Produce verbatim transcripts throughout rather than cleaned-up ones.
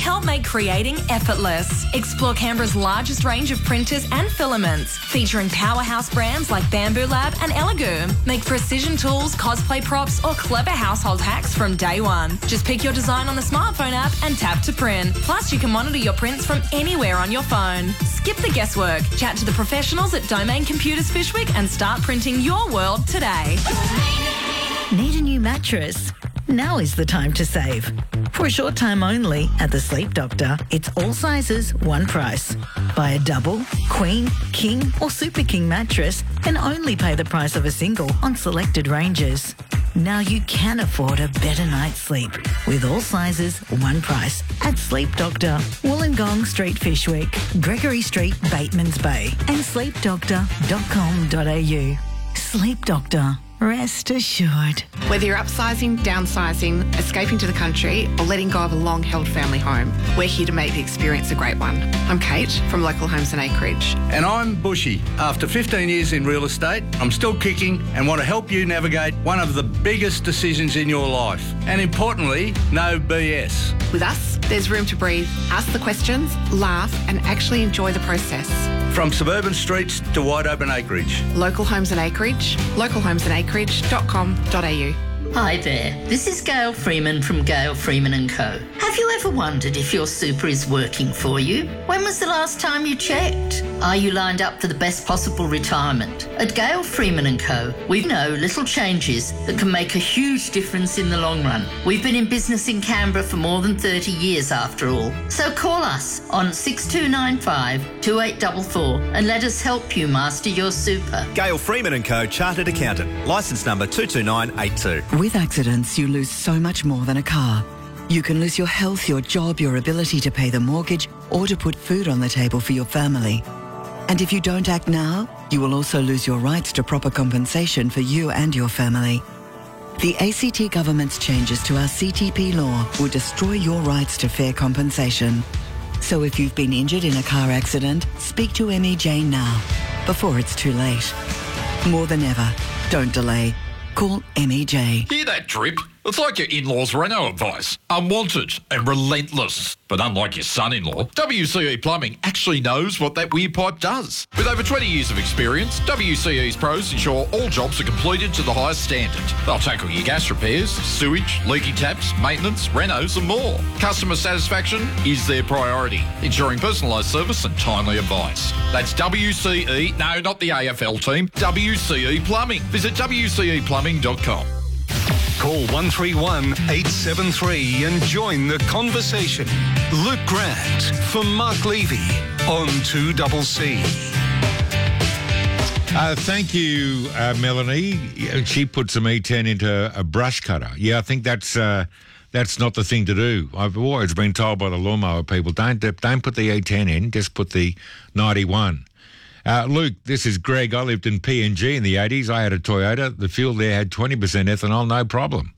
help make creating effortless. Explore Canberra's largest range of printers and filaments, featuring powerhouse brands like Bamboo Lab and Elegoo. Make precision tools, cosplay props, or clever household hacks from day one. Just pick your design on the smartphone app and tap to print. Plus, you can monitor your prints from anywhere on your phone. Skip the guesswork. Chat to the professionals at Domain Computers Fishwick and start printing your world today. Need a new mattress? Now is the time to save. For a short time only at the Sleep Doctor, it's all sizes, one price. Buy a double, queen, king or super king mattress and only pay the price of a single on selected ranges. Now you can afford a better night's sleep with all sizes, one price at Sleep Doctor, Wollongong Street, Fishwick, Gregory Street, Batemans Bay and sleep doctor dot com dot a u. Sleep Doctor. Rest assured. Whether you're upsizing, downsizing, escaping to the country or letting go of a long-held family home, we're here to make the experience a great one. I'm Kate from Local Homes and Acreage. And I'm Bushy. After fifteen years in real estate, I'm still kicking and want to help you navigate one of the biggest decisions in your life. And importantly, no B S. With us, there's room to breathe, ask the questions, laugh and actually enjoy the process. From suburban streets to wide open acreage. Local Homes and Acreage, local homes and acreage dot com dot a u. Hi there, this is Gail Freeman from Gail Freeman and Co. Have you ever wondered if your super is working for you? When was the last time you checked? Are you lined up for the best possible retirement? At Gail Freeman and Co, we know little changes that can make a huge difference in the long run. We've been in business in Canberra for more than thirty years after all. So call us on six two nine five, two eight four four and let us help you master your super. Gail Freeman and Co, Chartered Accountant, licence number two two nine eight two. With accidents, you lose so much more than a car. You can lose your health, your job, your ability to pay the mortgage, or to put food on the table for your family. And if you don't act now, you will also lose your rights to proper compensation for you and your family. The A C T government's changes to our C T P law will destroy your rights to fair compensation. So if you've been injured in a car accident, speak to M E J now, before it's too late. More than ever, don't delay. Call M E J. Hear that drip? It's like your in-laws' Renault advice. Unwanted and relentless. But unlike your son-in-law, W C E Plumbing actually knows what that weird pipe does. With over twenty years of experience, W C E's pros ensure all jobs are completed to the highest standard. They'll tackle your gas repairs, sewage, leaky taps, maintenance, renos and more. Customer satisfaction is their priority, ensuring personalised service and timely advice. That's W C E, no, not the A F L team, W C E Plumbing. Visit w c e plumbing dot com. Call one three one, eight seven three and join the conversation. Luke Grant for Mark Levy on two C C. Uh, thank you, uh, Melanie. She put some E ten into a brush cutter. Yeah, I think that's uh, that's not the thing to do. I've always been told by the lawnmower people, don't don't put the E ten in, just put the ninety-one. Uh, Luke, this is Greg. I lived in P N G in the eighties. I had a Toyota. The fuel there had twenty percent ethanol, no problem.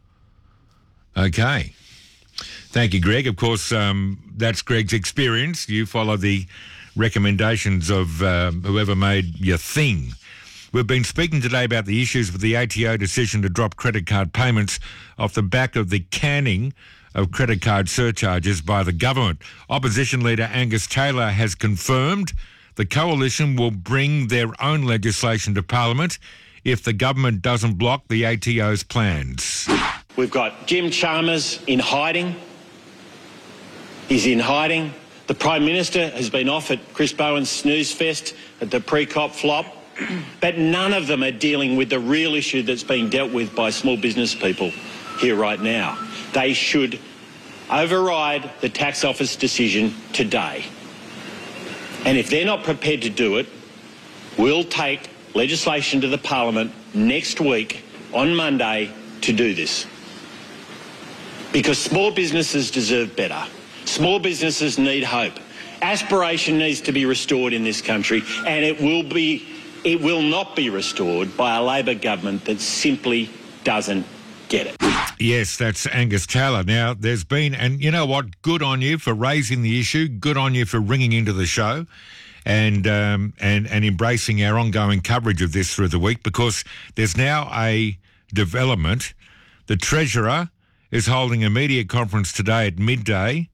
Okay. Thank you, Greg. Of course, um, that's Greg's experience. You follow the recommendations of uh, whoever made your thing. We've been speaking today about the issues with the A T O decision to drop credit card payments off the back of the canning of credit card surcharges by the government. Opposition leader Angus Taylor has confirmed the coalition will bring their own legislation to Parliament if the government doesn't block the A T O's plans. We've got Jim Chalmers in hiding. He's in hiding. The Prime Minister has been off at Chris Bowen's snooze fest at the pre-COP flop. But none of them are dealing with the real issue that's being dealt with by small business people here right now. They should override the tax office decision today. And if they're not prepared to do it, we'll take legislation to the Parliament next week on Monday to do this. Because small businesses deserve better. Small businesses need hope. Aspiration needs to be restored in this country, and it will be, it will not be restored by a Labor government that simply doesn't get it. Yes, that's Angus Taylor. Now, there's been, and you know what, good on you for raising the issue, good on you for ringing into the show and um, and, and embracing our ongoing coverage of this through the week, because there's now a development. The Treasurer is holding a media conference today at midday